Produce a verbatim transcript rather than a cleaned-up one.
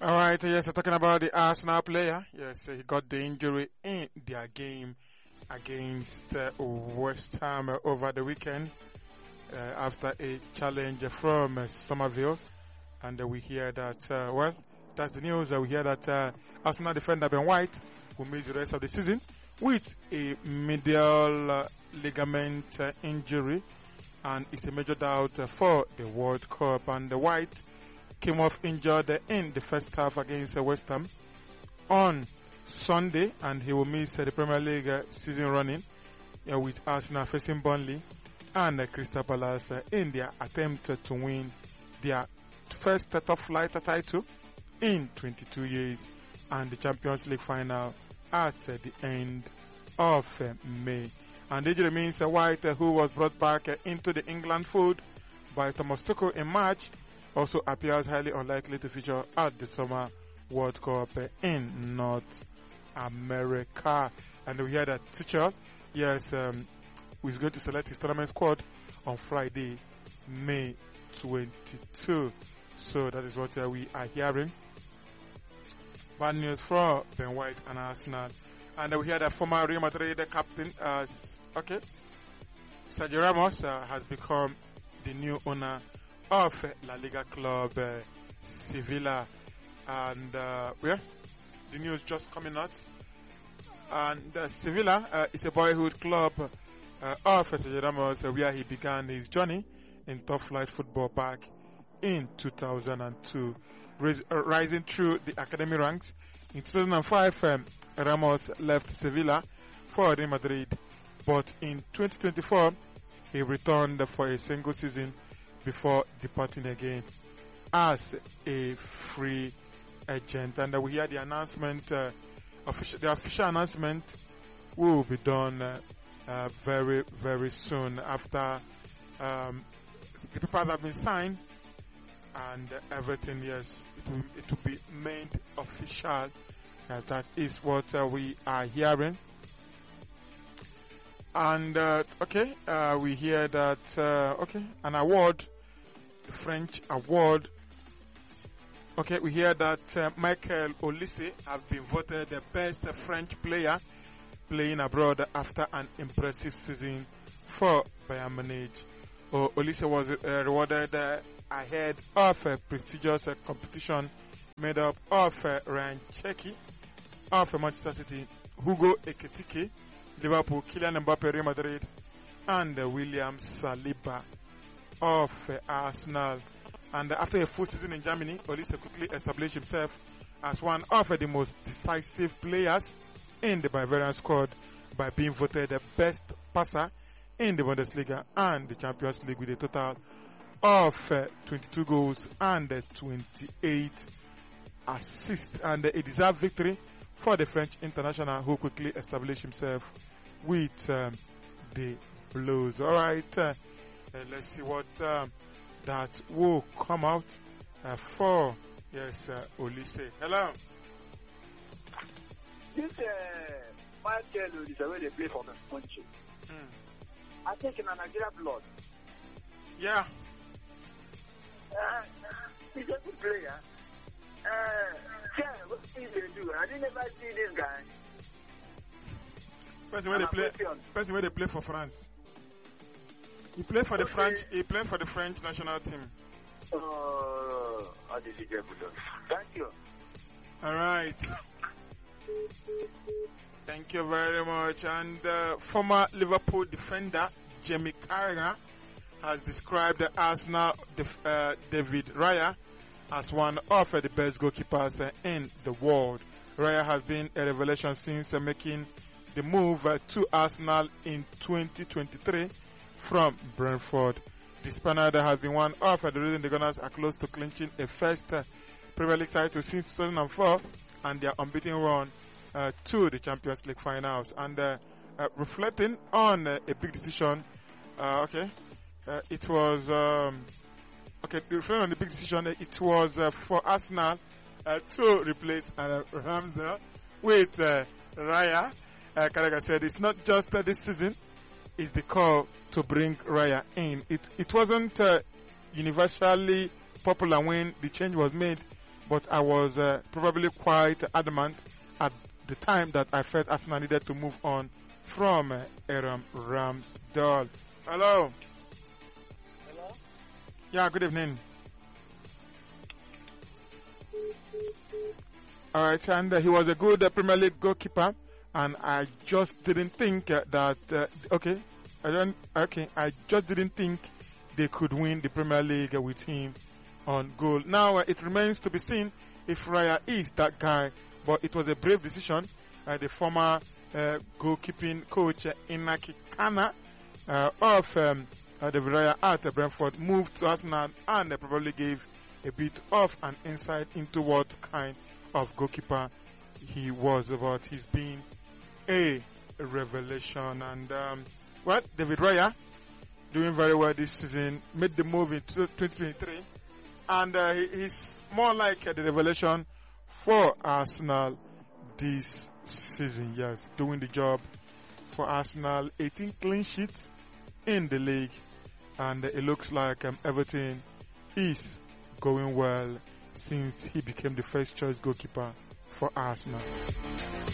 All right, yes, we're talking about the Arsenal player. Yes, he got the injury in their game against uh, West Ham uh, over the weekend uh, after a challenge from uh, Somerville. And uh, we hear that, uh, well, that's the news. Uh, we hear that uh, Arsenal defender Ben White will miss the rest of the season with a medial uh, ligament uh, injury. And it's a major doubt uh, for the World Cup. And the White came off injured uh, in the first half against uh, West Ham on Sunday, and he will miss uh, the Premier League uh, season running uh, with Arsenal facing Burnley and uh, Crystal Palace uh, in their attempt uh, to win their first uh, top flight title in twenty-two years and the Champions League final at uh, the end of uh, May. And the injury means uh, White, uh, who was brought back uh, into the England fold by Thomas Tuchel in March, also appears highly unlikely to feature at the Summer World Cup uh, in North America. And we hear that Tuchel, yes, um, is going to select his tournament squad on Friday, May twenty-second. So that is what uh, we are hearing. Bad news for Ben White and Arsenal. And uh, we hear that former Real Madrid captain, uh, okay, Sergio Ramos uh, has become the new owner of La Liga club uh, Sevilla. And uh, yeah, the news just coming out. And uh, Sevilla uh, is a boyhood club uh, of Sergio Ramos, uh, where he began his journey in top flight football back in two thousand two, ris- uh, rising through the academy ranks. In two thousand five, um, Ramos left Sevilla for Real Madrid, but in twenty twenty-four, he returned for a single season before departing again as a free agent. And uh, we hear the announcement, uh, official, the official announcement will be done uh, uh, very, very soon after um, the papers have been signed and uh, everything. Yes, it will, it will be made official. Uh, that is what uh, we are hearing. And uh, okay, uh, we hear that uh, okay, an award, the French award. Okay, we hear that uh, Michael Olise has been voted the best French player playing abroad after an impressive season for Bayern Munich. Uh, Olise was uh, rewarded uh, ahead of a prestigious uh, competition made up of uh, Ryan Cherki of uh, Manchester City, Hugo Ekitike, Liverpool, Kylian Mbappe, Real Madrid, and uh, William Saliba of uh, Arsenal. And uh, after a full season in Germany, Olise quickly established himself as one of uh, the most decisive players in the Bavarian squad by being voted the best passer in the Bundesliga and the Champions League with a total of uh, twenty-two goals and uh, twenty-eight assists, and uh, a deserved victory for the French international, who quickly established himself with um, the Blues. All right, uh, uh, let's see what um, that will come out uh, for. Yes, uh, Olise. Hello. This uh, Michael Olise, where they play for the country. Mm. I think in a Nigeria blood. Yeah. Uh, he's a good player. Uh, yeah, what did they do? I didn't ever see this guy. Person where they play, person where they play for France. He played for the okay. French. He played for the French national team. Oh, uh, how did he get good? Thank you. All right. Thank you very much. And uh, former Liverpool defender Jamie Carragher has described the Arsenal def- uh, David Raya as one of uh, the best goalkeepers uh, in the world. Raya has been a revelation since uh, making the move uh, to Arsenal in twenty twenty-three from Brentford. The Spaniard has been one of uh, the reasons the Gunners are close to clinching a first uh, Premier League title since two thousand four and their unbeaten run uh, to the Champions League finals. And uh, uh, reflecting on uh, a big decision, uh, okay, uh, it was um, okay. Reflecting on the big decision, uh, it was uh, for Arsenal uh, to replace uh, Ramsdale with uh, Raya. Uh, Carragher said it's not just uh, this season; it's the call to bring Raya in. It it wasn't uh, universally popular when the change was made but I was uh, probably quite adamant at the time that I felt Arsenal needed to move on from uh, Aaron Ramsdale. Hello. Hello? Yeah, good evening. All right, and uh, he was a good uh, Premier League goalkeeper, and I just didn't think uh, that. Uh, okay, I don't. Okay, I just didn't think they could win the Premier League uh, with him on goal. Now uh, it remains to be seen if Raya is that guy, but it was a brave decision. Uh, the former uh, goalkeeping coach uh, Inaki Kana uh, of um, uh, the Raya at uh, Brentford moved to Arsenal, and uh, probably gave a bit of an insight into what kind of goalkeeper he was. About he's been a revelation. And um, well, David Raya doing very well this season, made the move in twenty twenty-three, and uh, he, he's more like uh, the revelation for Arsenal this season. Yes, doing the job for Arsenal. eighteen clean sheets in the league, and uh, it looks like um, everything is going well since he became the first choice goalkeeper for Arsenal.